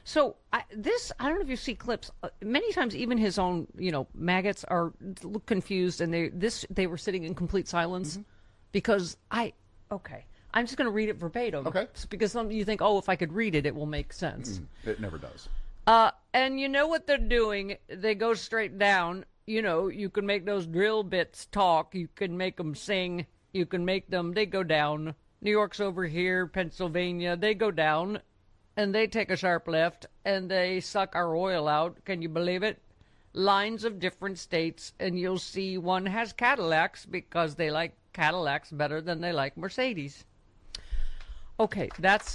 So I don't know if you see clips. Many times, even his own, maggots look confused, and they were sitting in complete silence because I'm just going to read it verbatim. Okay. Because you think, if I could read it, it will make sense. It never does. And you know what they're doing? They go straight down. You can make those drill bits talk. You can make them sing. You can make them. They go down. New York's over here. Pennsylvania. They go down. And they take a sharp left, and they suck our oil out. Can you believe it? Lines of different states, and you'll see one has Cadillacs because they like Cadillacs better than they like Mercedes. Okay, that's...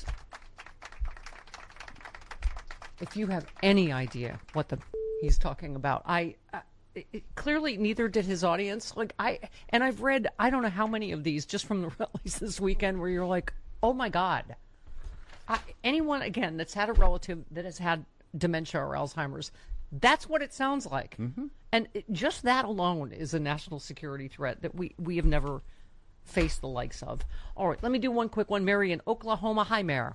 If you have any idea what he's talking about, clearly neither did his audience. I've read, I don't know how many of these just from the rallies this weekend where you're like, oh my God. Anyone, again, that's had a relative that has had dementia or Alzheimer's, that's what it sounds like. And just that alone is a national security threat that we have never faced the likes of. All right, let me do one quick one. Mary in Oklahoma. Hi, Mary.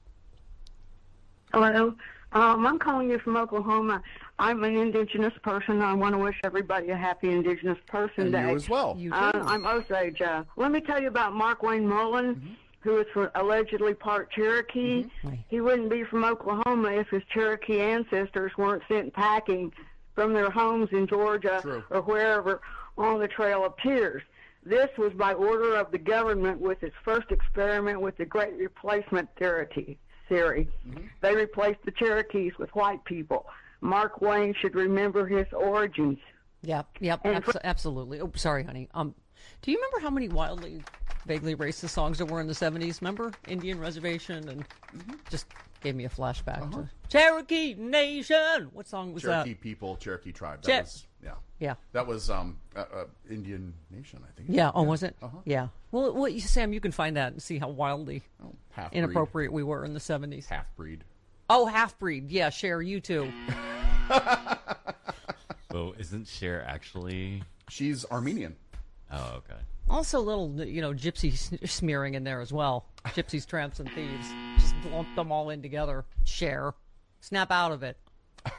Hello. I'm calling you from Oklahoma. I'm an Indigenous person. I want to wish everybody a happy Indigenous Person Day. And you as well. You do. I'm Osage. Let me tell you about Mark Wayne Mullen. Who is allegedly part Cherokee. He wouldn't be from Oklahoma if his Cherokee ancestors weren't sent packing from their homes in Georgia or wherever on the Trail of Tears. This was by order of the government with its first experiment with the Great Replacement theory. They replaced the Cherokees with white people. Mark Wayne should remember his origins. Yep, absolutely. Oh, sorry, honey. Do you remember how many vaguely racist songs there were in the 70s? Remember Indian Reservation? And just gave me a flashback to Cherokee Nation. What song was Cherokee that? People, Cherokee Tribe. That was, yeah. That was Indian Nation, I think. Yeah. Oh, was it? Yeah. Well, Sam, you can find that and see how wildly inappropriate we were in the 70s. Half-breed. Oh, half-breed. Yeah, Cher, you too. So isn't Cher actually... She's Armenian. Oh, okay. Also a little, gypsy smearing in there as well. Gypsies, tramps, and thieves. Just lump them all in together. Cher. Snap out of it.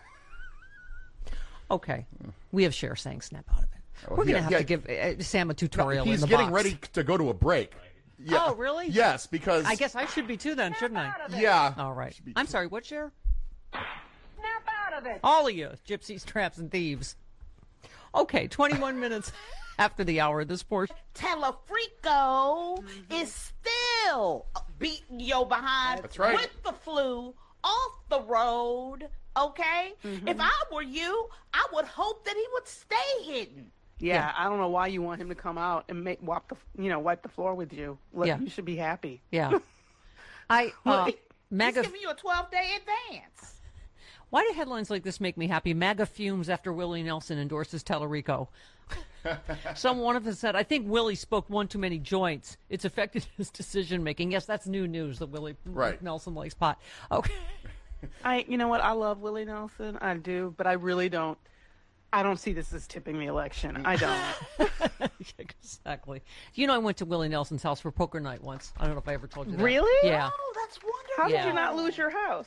Okay. We have Cher saying snap out of it. We're going to have to give Sam a tutorial in the box. He's getting ready to go to a break. Yeah. Oh, really? Yes, because... I guess I should be too then, shouldn't I? Yeah. All right. I'm sorry, what, Cher? Snap out of it. All of you, gypsies, tramps, and thieves. Okay, 21 minutes after the hour of this portion. Telefrico is still beating your behind That's right. with the flu off the road, okay? If I were you, I would hope that he would stay hidden. Yeah, I don't know why you want him to come out and wipe the floor with you. You should be happy. Yeah. He's giving you a 12-day advance. Why do headlines like this make me happy? MAGA fumes after Willie Nelson endorses Telerico. One of us said, I think Willie smoked one too many joints. It's affected his decision-making. Yes, that's new news that Willie Nelson likes pot. Okay. You know what? I love Willie Nelson. I do, but I really don't. I don't see this as tipping the election. I don't. Exactly. I went to Willie Nelson's house for poker night once. I don't know if I ever told you that. Really? Yeah. Oh, that's wonderful. How did you not lose your house?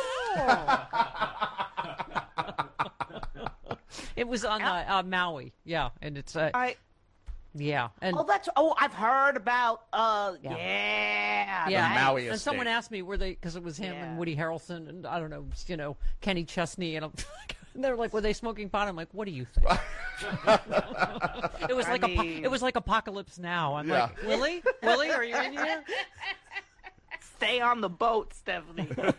How cool. It was on Maui. Yeah, and it's yeah. And I've heard about the Maui and estate. someone asked me were they, because it was him and Woody Harrelson and I don't know, Kenny Chesney, and and they're like, were they smoking pot? I'm like, what do you think? It was like Apocalypse Now. I'm like, Willie, are you in here? Stay on the boat, Stephanie. Can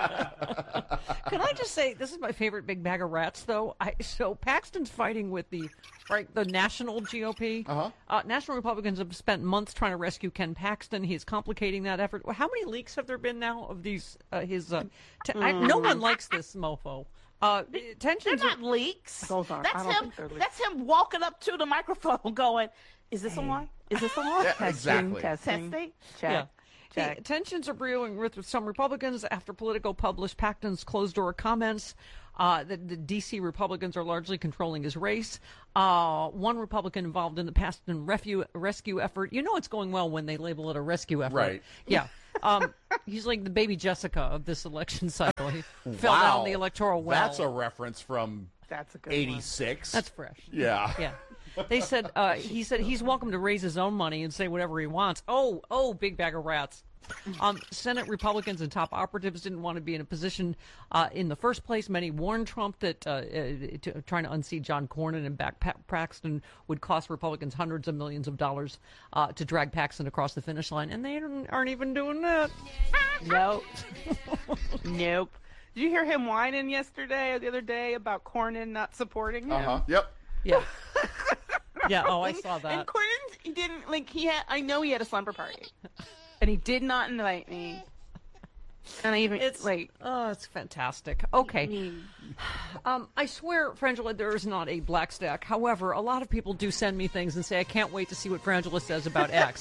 I just say, this is my favorite big bag of rats, though. So Paxton's fighting with the national GOP. National Republicans have spent months trying to rescue Ken Paxton. He's complicating that effort. How many leaks have there been now of these? No one likes this mofo. Tensions. They're not leaks. Those aren't. That's him walking up to the microphone, going, "Is this on? Is this on?" Yeah, exactly. Testing. Check. Yeah. Tensions are brewing with some Republicans after Politico published Paxton's closed-door comments. The D.C. Republicans are largely controlling his race. One Republican involved in the Paxton rescue effort. You know it's going well when they label it a rescue effort. Right. Yeah. He's like the baby Jessica of this election cycle. He fell down the electoral well. That's a reference from That's a good 86. That's fresh. Yeah. Yeah. He said he's welcome to raise his own money and say whatever he wants. Oh, big bag of rats. Senate Republicans and top operatives didn't want to be in a position in the first place. Many warned Trump that trying to unseat John Cornyn and back Paxton would cost Republicans hundreds of millions of dollars to drag Paxton across the finish line, and they aren't even doing that. Nope. Nope. Did you hear him whining yesterday or the other day about Cornyn not supporting him? Yep. Yeah. Yeah. Oh, I saw that. And Cornyn, he didn't I know he had a slumber party, and he did not invite me. And I even it's fantastic. Okay. I swear, Frangela, there is not a black stack. However, a lot of people do send me things and say, I can't wait to see what Frangela says about X.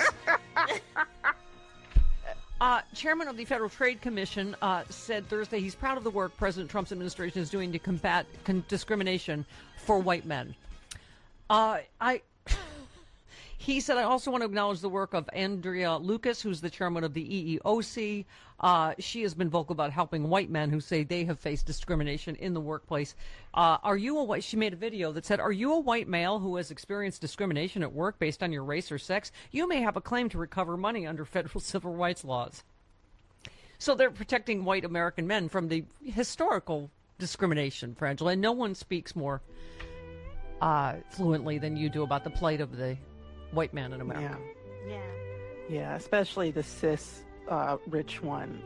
Chairman of the Federal Trade Commission said Thursday he's proud of the work President Trump's administration is doing to combat discrimination for white men. He said, I also want to acknowledge the work of Andrea Lucas, who's the chairman of the EEOC. She has been vocal about helping white men who say they have faced discrimination in the workplace. She made a video that said, are you a white male who has experienced discrimination at work based on your race or sex? You may have a claim to recover money under federal civil rights laws. So they're protecting white American men from the historical discrimination, Frangela. And no one speaks more fluently than you do about the plight of the white man in America. Yeah, especially the cis rich one.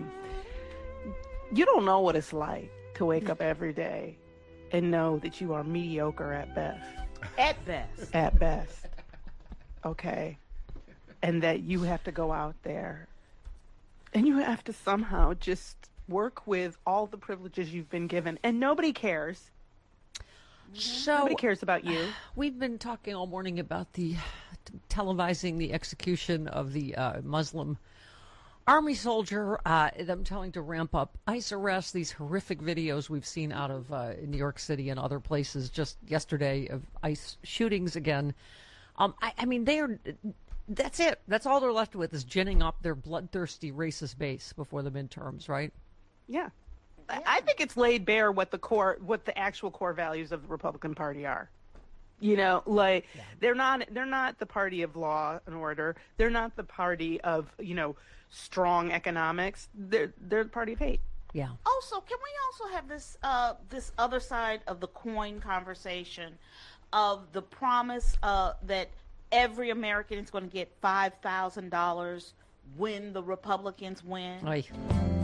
You don't know what it's like to wake up every day and know that you are mediocre at best. At best. At best. Okay. And that you have to go out there and you have to somehow just work with all the privileges you've been given, and nobody cares. So nobody cares about you. We've been talking all morning about the televising the execution of the Muslim army soldier, them telling to ramp up ICE arrests, these horrific videos we've seen out of New York City and other places just yesterday of ICE shootings again. I mean, that's it. That's all they're left with is ginning up their bloodthirsty racist base before the midterms, right? Yeah. I think it's laid bare what the actual core values of the Republican Party are. You know, they're not the party of law and order. They're not the party of, strong economics. They're the party of hate. Yeah. Also, can we also have this other side of the coin conversation of the promise that every American is going to get $5,000 when the Republicans win? Aye.